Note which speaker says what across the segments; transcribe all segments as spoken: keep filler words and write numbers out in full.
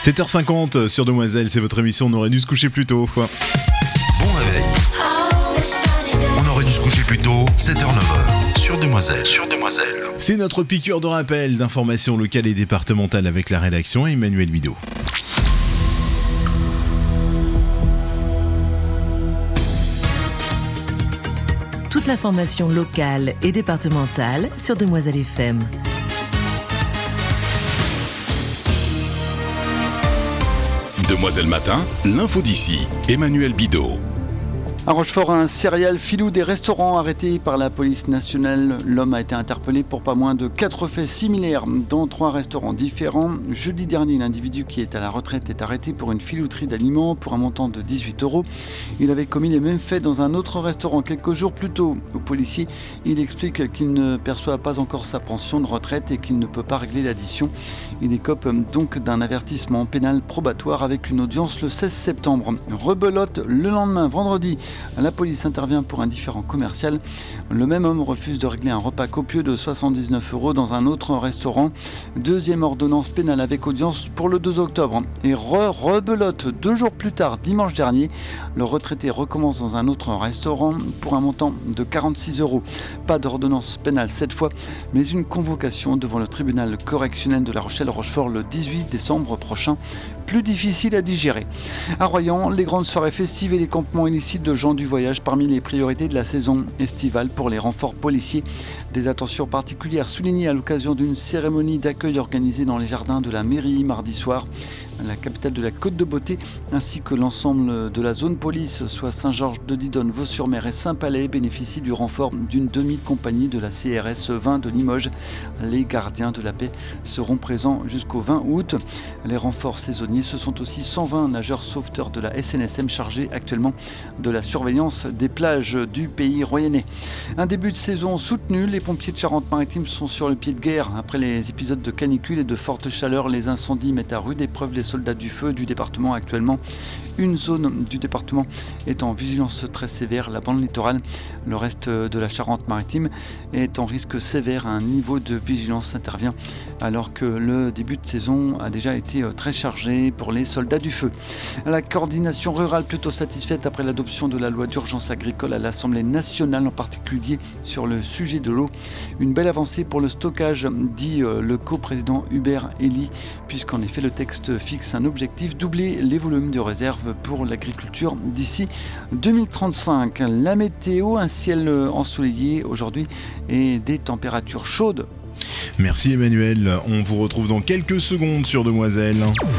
Speaker 1: sept heures cinquante sur Demoiselle, c'est votre émission, on aurait dû se coucher plus tôt.
Speaker 2: Bon réveil. On aurait dû se coucher plus tôt, sept heures neuf heures sur Demoiselle. Sur Demoiselle.
Speaker 1: C'est notre piqûre de rappel d'informations locales et départementales avec la rédaction et Emmanuel Bidot.
Speaker 3: Toute l'information locale et départementale sur Demoiselle F M.
Speaker 4: Demoiselle Matin, l'info d'ici, Emmanuel Bidot.
Speaker 5: À Rochefort, un serial filou des restaurants arrêté par la police nationale. L'homme a été interpellé pour pas moins de quatre faits similaires dans trois restaurants différents. Jeudi dernier, l'individu qui est à la retraite est arrêté pour une filouterie d'aliments pour un montant de dix-huit euros. Il avait commis les mêmes faits dans un autre restaurant quelques jours plus tôt. Au policier, il explique qu'il ne perçoit pas encore sa pension de retraite et qu'il ne peut pas régler l'addition. Il écope donc d'un avertissement pénal probatoire avec une audience le seize septembre. Rebelote le lendemain, vendredi. La police intervient pour un différend commercial. Le même homme refuse de régler un repas copieux de soixante-dix-neuf euros dans un autre restaurant. Deuxième ordonnance pénale avec audience pour le deux octobre. Et re rebelote deux jours plus tard, dimanche dernier. Le retraité recommence dans un autre restaurant pour un montant de quarante-six euros. Pas d'ordonnance pénale cette fois, mais une convocation devant le tribunal correctionnel de La Rochelle-Rochefort le dix-huit décembre prochain. Plus difficile à digérer. À Royan, les grandes soirées festives et les campements illicites de gens du voyage parmi les priorités de la saison estivale pour les renforts policiers. Des attentions particulières soulignées à l'occasion d'une cérémonie d'accueil organisée dans les jardins de la mairie mardi soir. La capitale de la Côte de Beauté ainsi que l'ensemble de la zone police, soit Saint-Georges-de-Didonne, Vaux-sur-Mer et Saint-Palais, bénéficient du renfort d'une demi-compagnie de la C R S vingt de Limoges. Les gardiens de la paix seront présents jusqu'au vingt août. Les renforts saisonniers, ce sont aussi cent vingt nageurs sauveteurs de la S N S M chargés actuellement de la surveillance des plages du pays royannais. Un début de saison soutenu, les pompiers de Charente-Maritime sont sur le pied de guerre. Après les épisodes de canicule et de forte chaleur, les incendies mettent à rude épreuve les soldats du feu du département actuellement. Une zone du département est en vigilance très sévère, la bande littorale. Le reste de la Charente-Maritime est en risque sévère. Un niveau de vigilance intervient alors que le début de saison a déjà été très chargé pour les soldats du feu. La coordination rurale plutôt satisfaite après l'adoption de la loi d'urgence agricole à l'Assemblée nationale, en particulier sur le sujet de l'eau. Une belle avancée pour le stockage, dit le coprésident Hubert Elie, puisqu'en effet le texte fixe un objectif, doubler les volumes de réserve pour l'agriculture d'ici deux mille trente-cinq. La météo, un ciel ensoleillé aujourd'hui et des températures chaudes.
Speaker 1: Merci Emmanuel, on vous retrouve dans quelques secondes sur Demoiselle.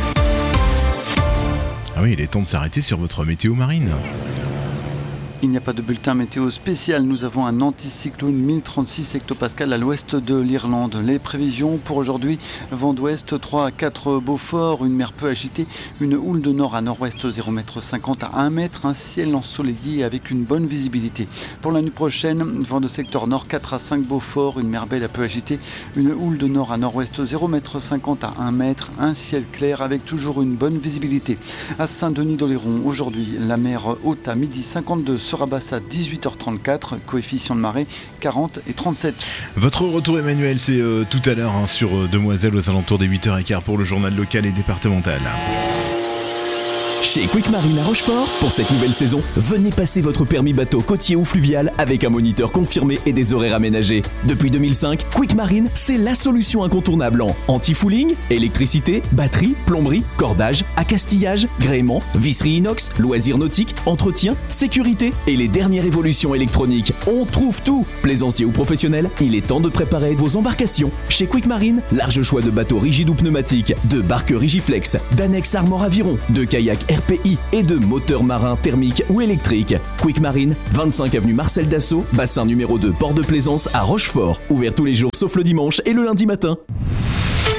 Speaker 1: Ah oui, il est temps de s'arrêter sur votre météo marine.
Speaker 5: Il n'y a pas de bulletin météo spécial. Nous avons un anticyclone mille trente-six hectopascales à l'ouest de l'Irlande. Les prévisions pour aujourd'hui, vent d'ouest trois à quatre Beaufort, une mer peu agitée, une houle de nord à nord-ouest zéro virgule cinquante à un mètre, un ciel ensoleillé avec une bonne visibilité. Pour la nuit prochaine, vent de secteur nord quatre à cinq Beaufort, une mer belle à peu agitée, une houle de nord à nord-ouest zéro virgule cinquante à un mètre, un ciel clair avec toujours une bonne visibilité. À Saint-Denis-d'Oléron, aujourd'hui, la mer haute à midi cinquante-deux sera basse à dix-huit heures trente-quatre, coefficient de marée quarante et trente-sept.
Speaker 1: Votre retour Emmanuel, c'est euh, tout à l'heure hein, sur euh, Demoiselle aux alentours des huit heures quinze pour le journal local et départemental.
Speaker 6: Chez Quick Marine à Rochefort, pour cette nouvelle saison, venez passer votre permis bateau côtier ou fluvial avec un moniteur confirmé et des horaires aménagés. Depuis deux mille cinq, Quick Marine, c'est la solution incontournable en anti-fouling, électricité, batterie, plomberie, cordage, accastillage, gréement, visserie inox, loisirs nautiques, entretien, sécurité et les dernières évolutions électroniques. On trouve tout. Plaisancier ou professionnel, il est temps de préparer vos embarcations. Chez Quick Marine, large choix de bateaux rigides ou pneumatiques, de barques Rigiflex, d'annexes Armor Aviron, de kayaks R P I et de moteurs marins thermiques ou électriques. Quick Marine, vingt-cinq avenue Marcel Dassault, bassin numéro deux, port de Plaisance à Rochefort. Ouvert tous les jours sauf le dimanche et le lundi matin.